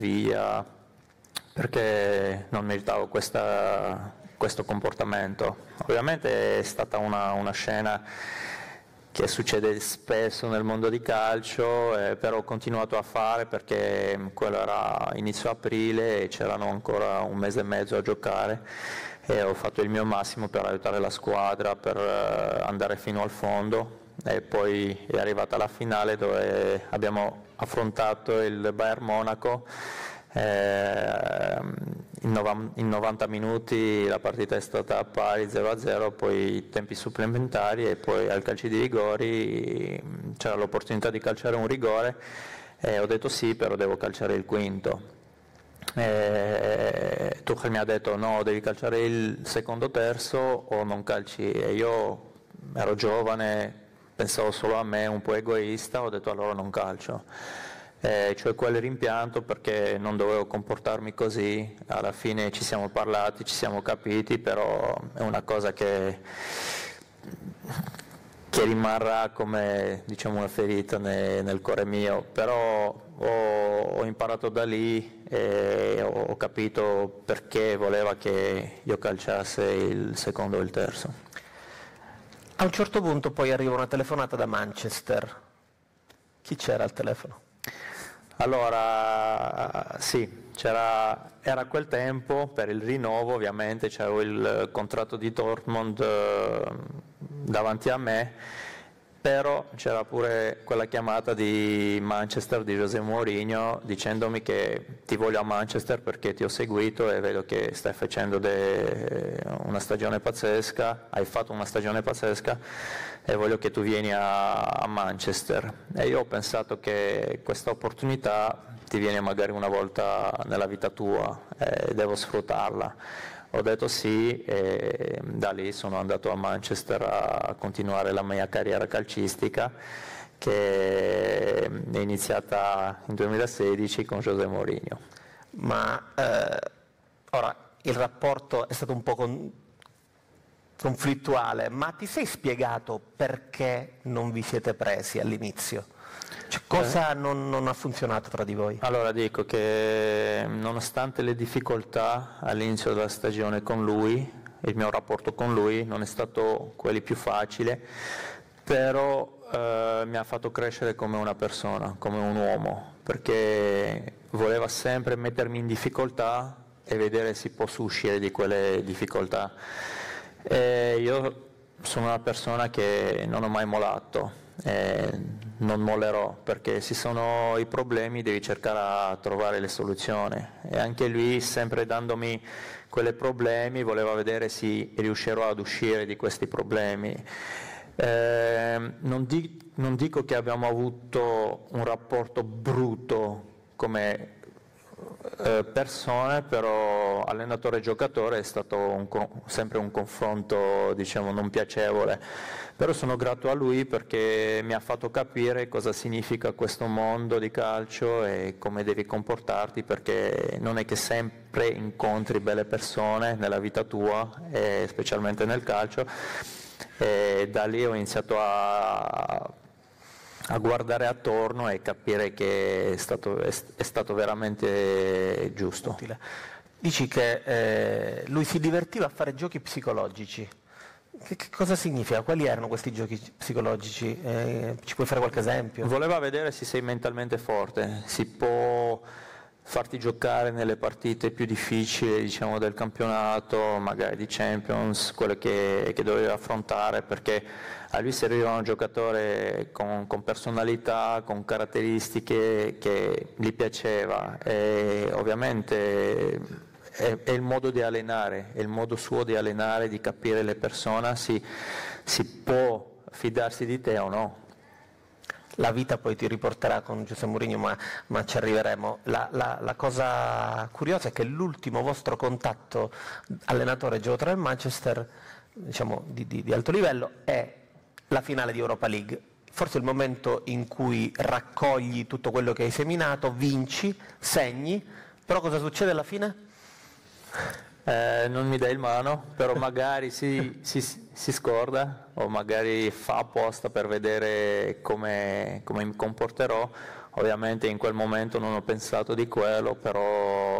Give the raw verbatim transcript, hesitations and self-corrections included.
via perché non meritavo questa, questo comportamento. Ovviamente è stata una, una scena che succede spesso nel mondo di calcio, eh, però ho continuato a fare perché quello era inizio aprile e c'erano ancora un mese e mezzo a giocare e ho fatto il mio massimo per aiutare la squadra, per eh, andare fino al fondo, e poi è arrivata la finale dove abbiamo affrontato il Bayern Monaco. Eh, in, nov- in novanta minuti la partita è stata pari zero a zero, poi tempi supplementari e poi al calcio di rigori c'era l'opportunità di calciare un rigore e ho detto sì, però devo calciare il quinto. E Tuchel mi ha detto no, devi calciare il secondo terzo o non calci, e io ero giovane, pensavo solo a me, un po' egoista, ho detto allora non calcio. Eh, cioè quel rimpianto perché non dovevo comportarmi così, alla fine ci siamo parlati, ci siamo capiti, però è una cosa che, che rimarrà come, diciamo, una ferita ne, nel cuore mio, però ho, ho imparato da lì e ho, ho capito perché voleva che io calciasse il secondo o il terzo. A un certo punto poi arriva una telefonata da Manchester. Chi c'era al telefono? Allora, sì, c'era, era quel tempo per il rinnovo, ovviamente c'avevo il contratto di Dortmund eh, davanti a me, però c'era pure quella chiamata di Manchester di José Mourinho dicendomi che ti voglio a Manchester perché ti ho seguito e vedo che stai facendo de- una stagione pazzesca, hai fatto una stagione pazzesca e voglio che tu vieni a, a Manchester. E io ho pensato che questa opportunità ti viene magari una volta nella vita tua e devo sfruttarla. Ho detto sì e da lì sono andato a Manchester a continuare la mia carriera calcistica, che è iniziata nel duemilasedici con José Mourinho. Ma eh, ora il rapporto è stato un po' con, conflittuale, ma ti sei spiegato perché non vi siete presi all'inizio? Cioè, cosa non, non ha funzionato tra di voi? Allora dico che nonostante le difficoltà all'inizio della stagione con lui, il mio rapporto con lui non è stato quello più facile, però eh, mi ha fatto crescere come una persona, come un uomo, perché voleva sempre mettermi in difficoltà e vedere se posso uscire di quelle difficoltà. E io sono una persona che non ho mai mollato, eh, non mollerò, perché se sono i problemi devi cercare a trovare le soluzioni, e anche lui, sempre dandomi quei problemi, voleva vedere se riuscirò ad uscire di questi problemi. Eh, non, di, non dico che abbiamo avuto un rapporto brutto come eh, persone, però allenatore e giocatore è stato un, sempre un confronto, diciamo, non piacevole, però sono grato a lui perché mi ha fatto capire cosa significa questo mondo di calcio e come devi comportarti, perché non è che sempre incontri belle persone nella vita tua, e specialmente nel calcio, e da lì ho iniziato a a guardare attorno e capire che è stato, è, è stato veramente giusto. Utile. Dici che eh, lui si divertiva a fare giochi psicologici. Che, che cosa significa? Quali erano questi giochi psicologici? Eh, ci puoi fare qualche esempio? Voleva vedere se sei mentalmente forte, si può farti giocare nelle partite più difficili, diciamo, del campionato, magari di Champions, quelle che, che dovevi affrontare, perché a lui serviva un giocatore con, con personalità, con caratteristiche che gli piaceva, e ovviamente è, è il modo di allenare, è il modo suo di allenare, di capire le persone, si, si può fidarsi di te o no. La vita poi ti riporterà con José Mourinho, ma, ma ci arriveremo. La, la, la cosa curiosa è che l'ultimo vostro contatto allenatore e giocatore del Manchester, diciamo di, di, di alto livello, è la finale di Europa League. Forse il momento in cui raccogli tutto quello che hai seminato, vinci, segni, però cosa succede alla fine? Eh, non mi dai il mano, però magari si, si, si scorda o magari fa apposta per vedere come, come mi comporterò, Ovviamente in quel momento non ho pensato di quello, però